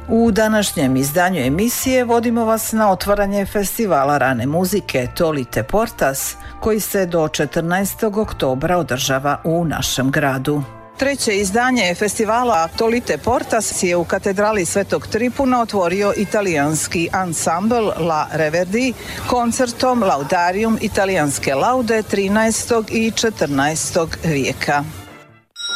U današnjem izdanju emisije vodimo vas na otvaranje festivala rane muzike Tolite Portas, koji se do 14. oktobra održava u našem gradu. Treće izdanje festivala Tolite Portas je u katedrali Svetog Tripuna otvorio italijanski ansambl La Reverdi koncertom Laudarium italijanske laude 13. i 14. vijeka.